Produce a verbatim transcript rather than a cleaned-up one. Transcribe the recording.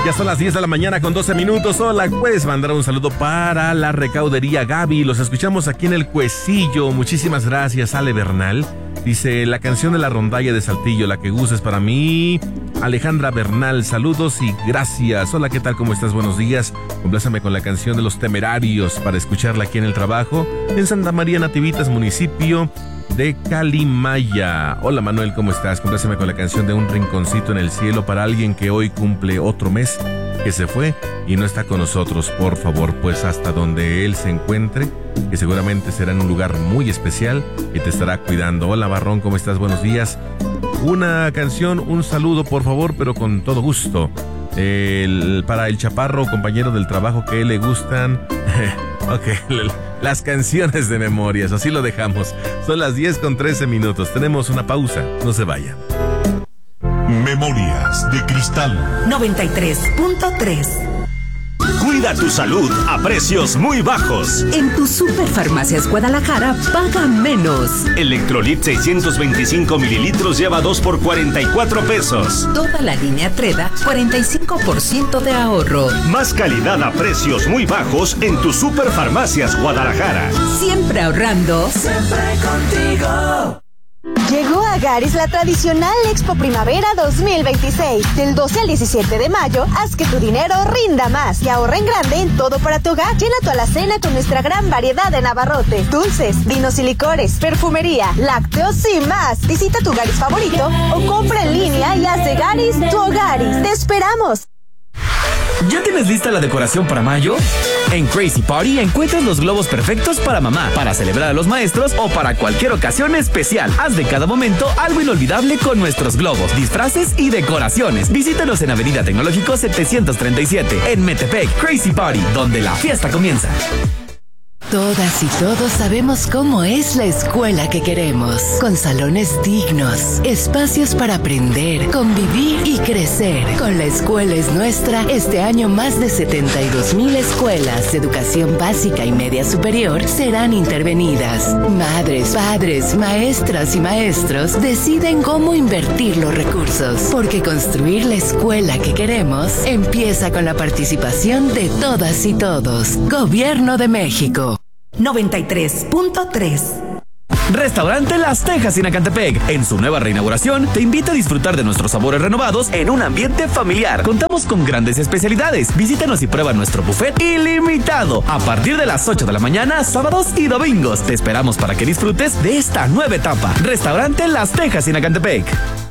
Ya son las diez de la mañana con doce minutos. Hola, puedes mandar un saludo para la recaudería Gaby. Los escuchamos aquí en el Cuecillo. Muchísimas gracias, Ale Bernal. Dice, la canción de la rondalla de Saltillo, la que uses para mí. Alejandra Bernal, saludos y gracias. Hola, ¿qué tal? ¿Cómo estás? Buenos días. Compláceme con la canción de Los Temerarios para escucharla aquí en el trabajo. En Santa María Nativitas, municipio de Calimaya. Hola Manuel, ¿cómo estás? Compláceme con la canción de Un Rinconcito en el Cielo para alguien que hoy cumple otro mes que se fue y no está con nosotros, por favor, pues hasta donde él se encuentre, que seguramente será en un lugar muy especial y te estará cuidando. Hola Barrón, ¿cómo estás? Buenos días. Una canción, un saludo, por favor, pero con todo gusto. El, para el chaparro, compañero del trabajo que le gustan. Ok, las canciones de memorias, así lo dejamos. Son las diez con trece minutos. Tenemos una pausa, no se vayan. Memorias de Cristal noventa y tres punto tres. Cuida tu salud a precios muy bajos. En tu Superfarmacias Guadalajara, paga menos. Electrolit seiscientos veinticinco mililitros lleva dos por cuarenta y cuatro pesos. Toda la línea Treda, cuarenta y cinco por ciento de ahorro. Más calidad a precios muy bajos en tu Superfarmacias Guadalajara. Siempre ahorrando. Siempre contigo. Llegó a Garis la tradicional Expo Primavera dos mil veintiséis. Del doce al diecisiete de mayo, haz que tu dinero rinda más y ahorra en grande en todo para tu hogar. Llena tu alacena con nuestra gran variedad de abarrotes, dulces, vinos y licores, perfumería, lácteos y más. Visita tu Garis favorito o compra en línea y haz de Garis tu Hogaris. ¡Te esperamos! ¿Ya tienes lista la decoración para mayo? En Crazy Party encuentras los globos perfectos para mamá, para celebrar a los maestros o para cualquier ocasión especial. Haz de cada momento algo inolvidable con nuestros globos, disfraces y decoraciones. Visítanos en Avenida Tecnológico setecientos treinta y siete, en Metepec. Crazy Party, donde la fiesta comienza. Todas y todos sabemos cómo es la escuela que queremos, con salones dignos, espacios para aprender, convivir y crecer. Con La Escuela es Nuestra, este año más de setenta y dos mil escuelas de educación básica y media superior serán intervenidas. Madres, padres, maestras y maestros deciden cómo invertir los recursos, porque construir la escuela que queremos empieza con la participación de todas y todos. Gobierno de México. noventa y tres punto tres. Restaurante Las Tejas en Acantepec, en su nueva reinauguración, te invita a disfrutar de nuestros sabores renovados en un ambiente familiar. Contamos con grandes especialidades. Visítanos y prueba nuestro buffet ilimitado a partir de las ocho de la mañana, sábados y domingos. Te esperamos para que disfrutes de esta nueva etapa. Restaurante Las Tejas en Acantepec.